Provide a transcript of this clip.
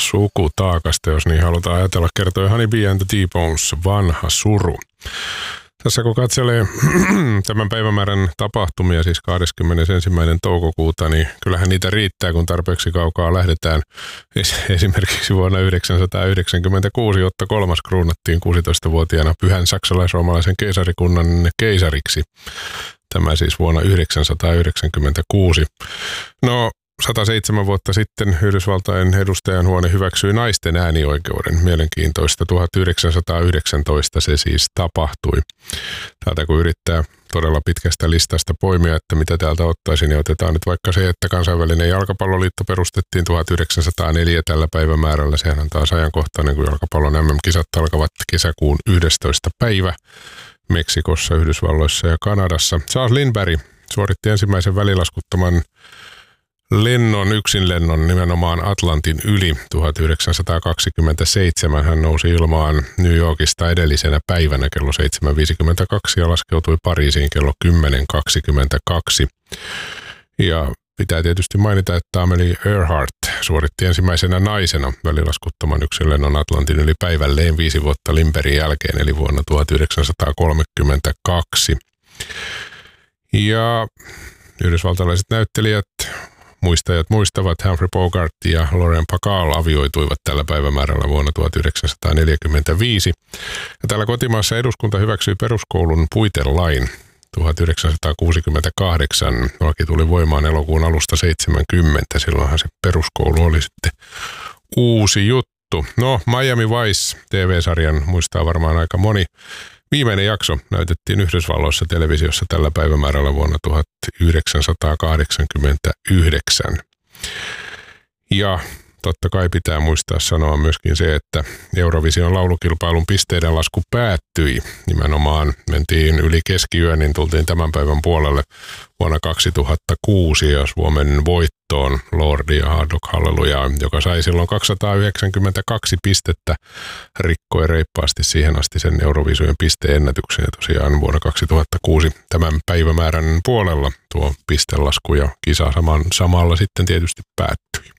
sukutaakasta, jos niin halutaan ajatella, kertoi Honey B and the T-Bones, vanha suru. Tässä kun katselee tämän päivämäärän tapahtumia, siis 21. toukokuuta, niin kyllähän niitä riittää, kun tarpeeksi kaukaa lähdetään. Esimerkiksi vuonna 1996 Otto III kruunattiin 16-vuotiaana pyhän saksalais-roomalaisen keisarikunnan keisariksi. Tämä siis vuonna 1996. No, 107 vuotta sitten Yhdysvaltain edustajanhuone hyväksyi naisten äänioikeuden. Mielenkiintoista. 1919 se siis tapahtui. Täältä kun yrittää todella pitkästä listasta poimia, että mitä täältä ottaisin, niin otetaan nyt vaikka se, että kansainvälinen jalkapalloliitto perustettiin 1904 tällä päivämäärällä. Sehän on taas ajankohtainen, kun jalkapallon MM-kisat alkavat kesäkuun 11. päivä Meksikossa, Yhdysvalloissa ja Kanadassa. Charles Lindbergh suoritti ensimmäisen välilaskuttoman yksinlennon nimenomaan Atlantin yli 1927. Hän nousi ilmaan New Yorkista edellisenä päivänä kello 7.52 ja laskeutui Pariisiin kello 10.22. Ja pitää tietysti mainita, että Amelie Earhart suoritti ensimmäisenä naisena välilaskuttoman yksinlennon Atlantin yli päivälleen 5 vuotta Lindberghin jälkeen, eli vuonna 1932. Ja yhdysvaltalaiset näyttelijät, muistajat muistavat, Humphrey Bogart ja Lauren Bacall avioituivat tällä päivämäärällä vuonna 1945. Ja täällä kotimaassa eduskunta hyväksyi peruskoulun puitelain 1968. Laki tuli voimaan elokuun alusta 70. Silloinhan se peruskoulu oli sitten uusi juttu. No, Miami Vice TV-sarjan muistaa varmaan aika moni. Viimeinen jakso näytettiin Yhdysvalloissa televisiossa tällä päivämäärällä vuonna 1989. Ja totta kai pitää muistaa sanoa myöskin se, että Eurovision laulukilpailun pisteiden lasku päättyi. Nimenomaan mentiin yli keskiyön, niin tultiin tämän päivän puolelle vuonna 2006 ja Suomen voittoon Lordi ja Hard Rock Hallelujah, joka sai silloin 292 pistettä, rikkoi reippaasti siihen asti sen Eurovision pisteennätyksen. Ja tosiaan vuonna 2006 tämän päivämäärän puolella tuo pistelasku ja kisa samalla sitten tietysti päättyi.